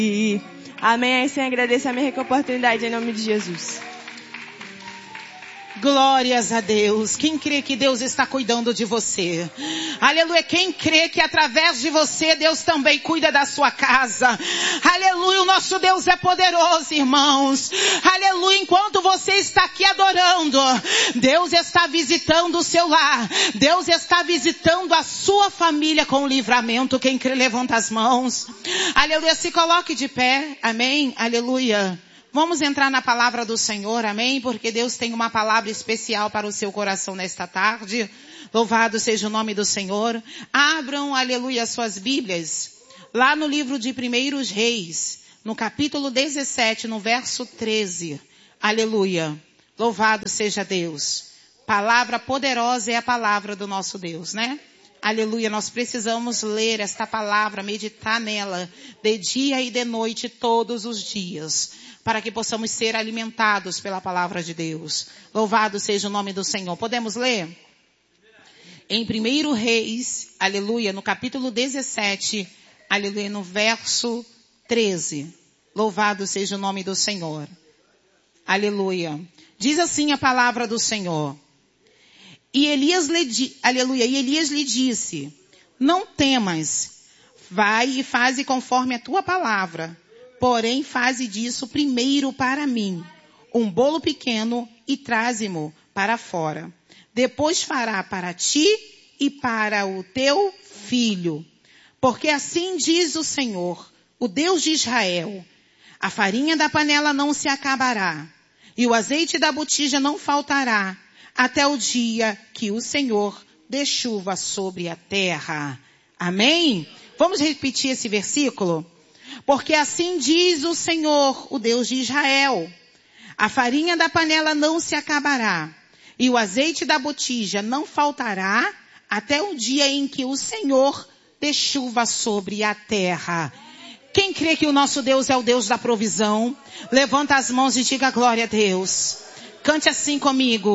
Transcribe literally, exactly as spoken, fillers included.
Amém. Sem agradecer a minha rica oportunidade em nome de Jesus. Glórias a Deus. Quem crê que Deus está cuidando de você? Aleluia. Quem crê que através de você Deus também cuida da sua casa? Aleluia. O nosso Deus é poderoso, irmãos. Aleluia. Enquanto você está aqui adorando, Deus está visitando o seu lar. Deus está visitando a sua família com livramento. Quem crê, levanta as mãos. Aleluia. Se coloque de pé. Amém. Aleluia. Vamos entrar na palavra do Senhor, amém? Porque Deus tem uma palavra especial para o seu coração nesta tarde. Louvado seja o nome do Senhor. Abram, aleluia, suas Bíblias. Lá no livro de Primeiros Reis, no capítulo dezessete, no verso treze. Aleluia. Louvado seja Deus. Palavra poderosa é a palavra do nosso Deus, né? Aleluia, nós precisamos ler esta palavra, meditar nela, de dia e de noite, todos os dias, para que possamos ser alimentados pela palavra de Deus. Louvado seja o nome do Senhor. Podemos ler? Em Primeiro Reis, aleluia, no capítulo dezessete, aleluia, no verso treze. Louvado seja o nome do Senhor. Aleluia. Diz assim a palavra do Senhor. E Elias lhe, aleluia, e Elias lhe disse, não temas, vai e faze conforme a tua palavra, porém faze disso primeiro para mim, um bolo pequeno e traze-mo para fora. Depois fará para ti e para o teu filho. Porque assim diz o Senhor, o Deus de Israel, a farinha da panela não se acabará, e o azeite da botija não faltará, até o dia que o Senhor dê chuva sobre a terra. Amém? Vamos repetir esse versículo? Porque assim diz o Senhor, o Deus de Israel, a farinha da panela não se acabará, e o azeite da botija não faltará, até o dia em que o Senhor dê chuva sobre a terra. Quem crê que o nosso Deus é o Deus da provisão, levanta as mãos e diga glória a Deus. Cante assim comigo.